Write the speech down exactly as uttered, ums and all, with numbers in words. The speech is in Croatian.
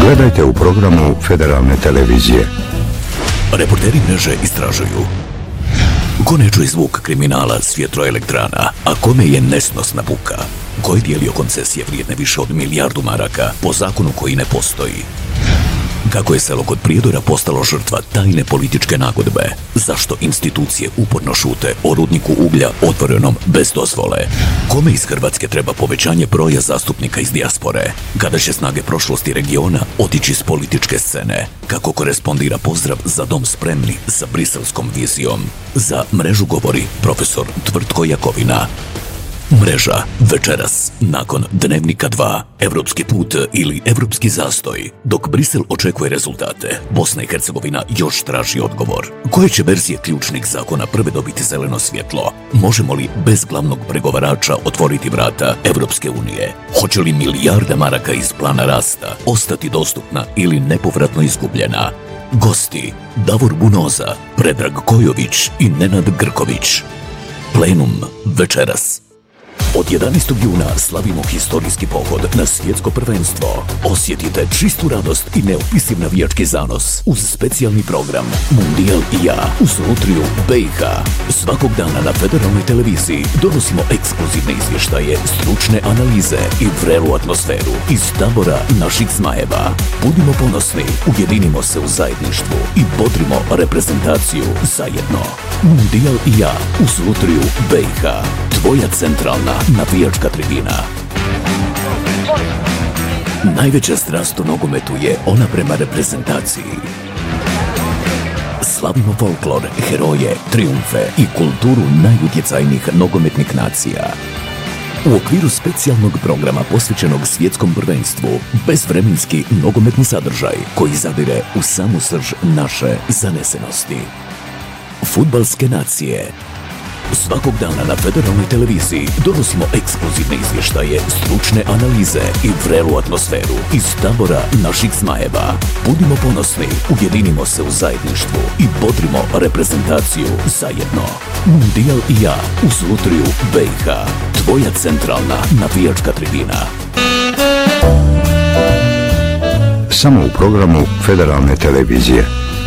Gledajte u programu Federalne televizije. Reporteri mreže istražuju. Ko ne čuje zvuk kriminala s vjetroelektrana, a kome je nesnosna buka? Ko je dijelio koncesije vrijedne više od milijardu maraka po zakonu koji ne postoji? Kako je selo kod Prijedora postalo žrtva tajne političke nagodbe? Zašto institucije uporno šute o rudniku uglja otvorenom bez dozvole? Kome iz Hrvatske treba povećanje broja zastupnika iz dijaspore? Kada će snage prošlosti regiona otići s političke scene? Kako korespondira pozdrav za dom spremni sa briselskom vizijom? Za mrežu govori profesor Tvrtko Jakovina. Mreža večeras, nakon Dnevnika dva, Evropski put ili Evropski zastoj. Dok Brisel očekuje rezultate, Bosna i Hercegovina još traži odgovor. Koje će verzije ključnih zakona prve dobiti zeleno svjetlo? Možemo li bez glavnog pregovarača otvoriti vrata Evropske unije? Hoće li milijarda maraka iz plana rasta ostati dostupna ili nepovratno izgubljena? Gosti Davor Bunoza, Predrag Kojović i Nenad Grković. Plenum večeras. Od jedanaestog juna slavimo historijski pohod na svjetsko prvenstvo. Osjetite čistu radost i neopisiv navijački zanos uz specijalni program Mundijal i ja uz Lutriju B i H. Svakog dana na Federalnoj televiziji donosimo ekskluzivne izvještaje, stručne analize i vrelu atmosferu iz tabora naših zmajeva. Budimo ponosni, ujedinimo se u zajedništvu i bodrimo reprezentaciju zajedno. Mundijal i ja uz Lutriju B i H. Tvoja centralna navijačka tribina. Najveća strast u nogometu je ona prema reprezentaciji. Slavimo folklor, heroje, triumfe i kulturu najutjecajnijih nogometnih nacija. U okviru specijalnog programa posvećenog svjetskom prvenstvu, bezvremenski nogometni sadržaj koji zadire u samu srž naše zanesenosti. Fudbalske nacije. Svakog dana na Federalnoj televiziji donosimo ekskluzivne izvještaje, stručne analize i vrelu atmosferu iz tabora naših zmajeva. Budimo ponosni, ujedinimo se u zajedništvu i bodrimo reprezentaciju zajedno. Mundijal i ja uz Lutriju B i H. Tvoja centralna navijačka tribina. Samo u programu Federalne televizije.